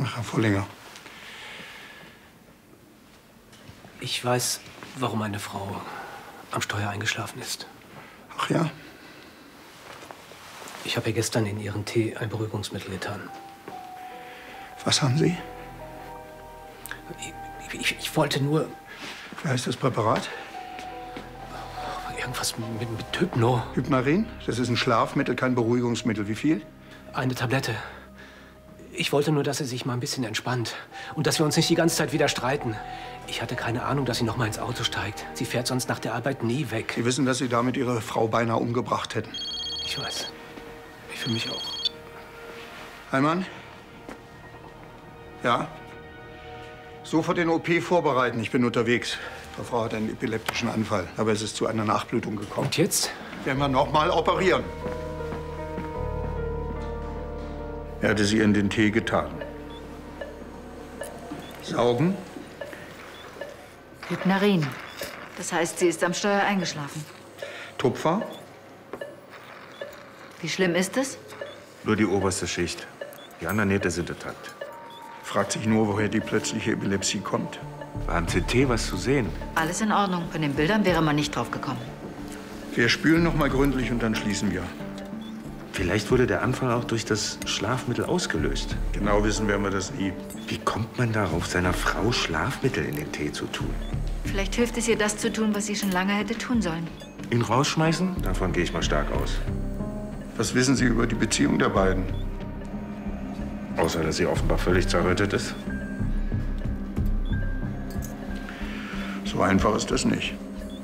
Ach, Herr Vollinger. Ich weiß, warum eine Frau am Steuer eingeschlafen ist. Ach ja? Ich habe ihr gestern in ihren Tee ein Beruhigungsmittel getan. Was haben Sie? Ich wollte nur... Wie heißt das Präparat? Irgendwas mit Hypno. Hypnarin? Das ist ein Schlafmittel, kein Beruhigungsmittel. Wie viel? Eine Tablette. Ich wollte nur, dass sie sich mal ein bisschen entspannt. Und dass wir uns nicht die ganze Zeit wieder streiten. Ich hatte keine Ahnung, dass sie noch mal ins Auto steigt. Sie fährt sonst nach der Arbeit nie weg. Sie wissen, dass Sie damit Ihre Frau beinahe umgebracht hätten. Ich weiß. Ich für mich auch. Heimann? Ja? Sofort den OP vorbereiten. Ich bin unterwegs. Die Frau hat einen epileptischen Anfall. Aber es ist zu einer Nachblutung gekommen. Und jetzt? Werden wir noch mal operieren. Er hatte sie in den Tee getan. Saugen? Hypnarin. Das heißt, sie ist am Steuer eingeschlafen. Tupfer? Wie schlimm ist es? Nur die oberste Schicht. Die anderen Nähte sind intakt. Fragt sich nur, woher die plötzliche Epilepsie kommt. War am CT was zu sehen? Alles in Ordnung. Von den Bildern wäre man nicht drauf gekommen. Wir spülen noch mal gründlich und dann schließen wir. Vielleicht wurde der Anfall auch durch das Schlafmittel ausgelöst. Genau wissen werden wir das nie. Wie kommt man darauf, seiner Frau Schlafmittel in den Tee zu tun? Vielleicht hilft es ihr, das zu tun, was sie schon lange hätte tun sollen. Ihn rausschmeißen? Davon gehe ich mal stark aus. Was wissen Sie über die Beziehung der beiden? Außer, dass sie offenbar völlig zerrüttet ist. So einfach ist das nicht.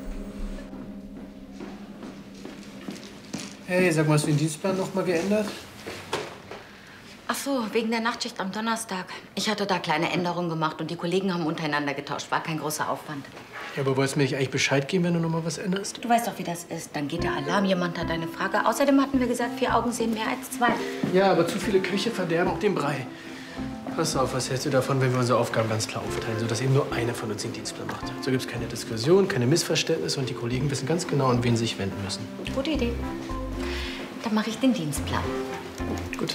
Hey, sag mal, hast du den Dienstplan noch mal geändert? Ach so, wegen der Nachtschicht am Donnerstag. Ich hatte da kleine Änderungen gemacht und die Kollegen haben untereinander getauscht. War kein großer Aufwand. Ja, aber wolltest du mir nicht eigentlich Bescheid geben, wenn du noch mal was änderst? Du weißt doch, wie das ist. Dann geht der Alarm, jemand hat eine Frage. Außerdem hatten wir gesagt, 4 Augen sehen mehr als 2. Ja, aber zu viele Köche verderben auch den Brei. Pass auf, was hältst du davon, wenn wir unsere Aufgaben ganz klar aufteilen, sodass eben nur einer von uns den Dienstplan macht? So gibt es keine Diskussion, keine Missverständnisse und die Kollegen wissen ganz genau, an wen sie sich wenden müssen. Gute Idee. Dann mache ich den Dienstplan. Gut.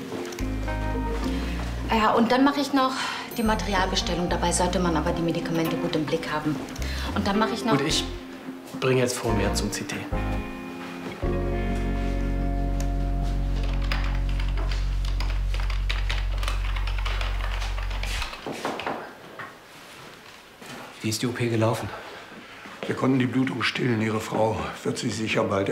Ja, und dann mache ich noch die Materialbestellung. Dabei sollte man aber die Medikamente gut im Blick haben. Und dann mache ich noch... Gut, ich bringe jetzt Vormerk zum CT. Wie ist die OP gelaufen? Wir konnten die Blutung stillen. Ihre Frau wird sich sicher bald